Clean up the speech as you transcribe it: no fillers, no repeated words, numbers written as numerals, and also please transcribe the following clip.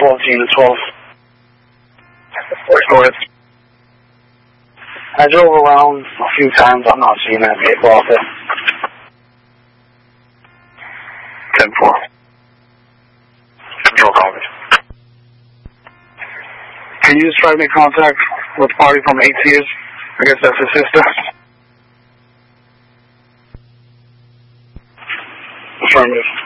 Gina 12. Go ahead. I drove around a few times. I'm not seeing that vehicle out there. 10-4. Control copy. Can you just try to make contact with the party from ATS? I guess that's his sister. Affirmative.